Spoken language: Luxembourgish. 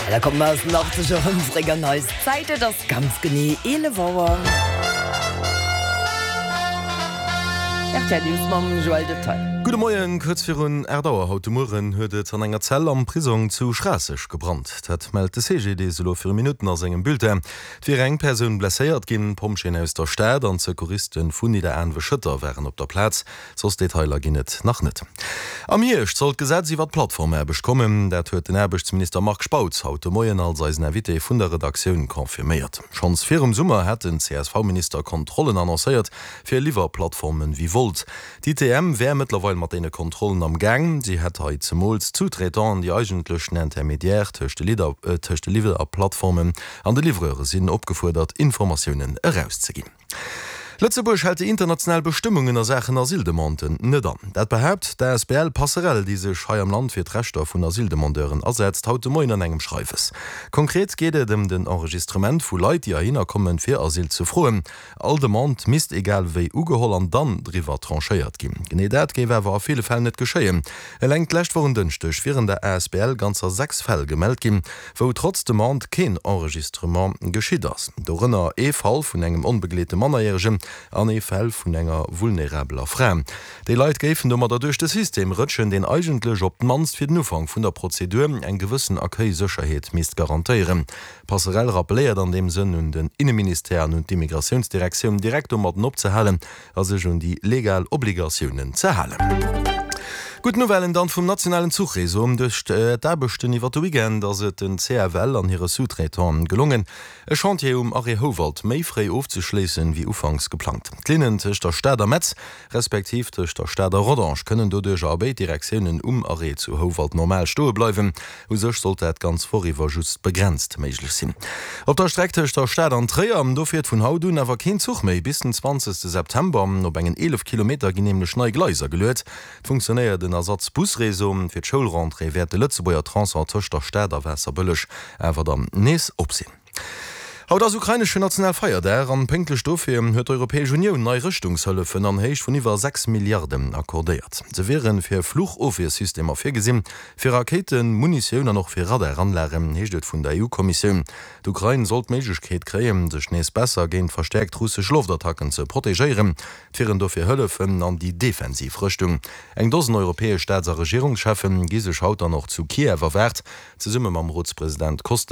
Da kommt man aus nachriger neues Seite das ganz genie Elevouer. Gute Morgen, kurz für un Erdauer heute Morgen huet an enger Zell am Prison zu Straßig gebrannt. Dat meldt de CGD solo 4 Minuten aus engem Bild. Wie eng Person blessiert gin Pomschen aus der Stadt an Sekuristen vun die der Anwe Schütter wären op der Platz, sos Detailer ginnet nach net. Am Hirsch sollt Gesetz iwwer Plattform erbeg kommen, dat huet den Erbechtsminister Mark Spautz heute Morgen als als Navité vun der Redaktion konfirmiert. Schons fir Summer hat den CSV-Minister Kontrollen annoncéiert fir Liverplattformen wie Volt. Die TM wär mittlerweile mat dene Kontrollen am Gang. Sie hat heute zum Mols Zutreter an die eigentlichen Intermediär töchte Lieder Plattformen an de Livreure sind opgefordert, Informationen herauszugehen. Lützeburg hält die internationale Bestimmungen der Sachen Asyldemanten net an. Dat behauptet der SBL Passerell diese Schei am Land fir Rechter vun Asyldemandeuren ersetzt haute Moin an engem Schreifes. Konkret geht es den Enregistrement vu Leiit die hinkommen fir Asyl zu froen. All demand mist egal wéi ugeholl an dann drwer trancheiert gin. Gene dat gewer war viele Fälle net geschéien. Lengtlächt vor dünnchtech viren der SBL ganzer 6 Fäll gemeldt gin, wo trotz demand kein Enregistrement geschieht ass. Dorinner Fall vun engem unbeglete Mannerjährigem an Fall vun enger vulnerabler Frä. De Leiit géfen dummer dadurch das System rëtschen den eigentlech op manst fir den Ufang vun der Prozedur eng gewissen Akcueil-Sicherheit mist garantiieren. Passerell rappeliert an dem Sinn und den Innenministerien und die Migrationsdirektion direkt den opzehalen, as sech hun die legal Obligationen zerhalen. Gut Novellen dann vom nationalen Zugresum durch derbechten iwwer wiegen, dass het den CRL an ihre Zutretern gelungen. Es Chantier Arehowald méi frei aufzuschließen wie ufangs geplant. Klinnen tisch der Städer Metz, respektiv tisch der Städer Rodange können dodurch Arbeitsdirektionen Are zu Howald normal stohe bleiben, wo sech sollte et ganz voriwwer just begrenzt meiglich sinn. Op der Strecke der Stadt an Tream dofir vun Haudun awer kein Zug méi bis den 20. September op engen 11 Kilometer genehmle Schneigleiser gelöet, funktioniert den Ersatzbusresum fir d'Schulrentrée werd de Lützeburger Transport töcht der Städer wässer bëllech wer am nees opsinn. Haut das ukrainische Nationalfeier der an Penkelstoffe huet Europäische Union neue Rüstungshöllefen an Heich von iwwer 6 Milliarden akkordiert. Ze wären fir Fluchoffisystemer fir gesinn, fir Raketen, Munitionun an noch fir Radar anlären, heecht vun der EU-Kommission. D'Ukraine sollt Meigkeet kreien, sech nees besser géint verstärkt russisch Luftattacken ze protegéieren, firieren do fir Hëllefen an die Defensivrüstung. Eng dosen europäesche Staats- a Regierungscheffen gi sech haut noch zu Kiew erwert, ze summe am Ratspräsident Costa